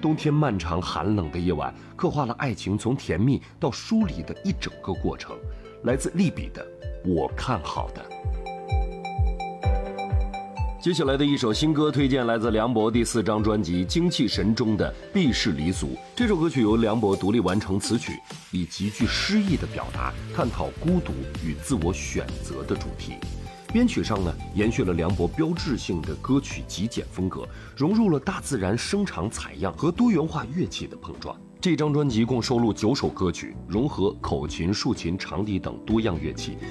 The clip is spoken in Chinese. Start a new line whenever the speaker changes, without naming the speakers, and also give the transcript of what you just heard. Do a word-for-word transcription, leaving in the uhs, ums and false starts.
冬天漫长寒冷的夜晚，刻画了爱情从甜蜜到疏离的一整个过程。来自利比的《我看好的》。接下来的一首新歌推荐来自梁博第四张专辑《精气神》中的《避世离俗》。这首歌曲由梁博独立完成词曲，以极具诗意的表达探讨孤独与自我选择的主题。编曲上呢，延续了梁博标志性的歌曲极简风格，融入了大自然声场采样和多元化乐器的碰撞。这张专辑共收录九首歌曲，融合口琴、竖琴、长笛等多样乐器，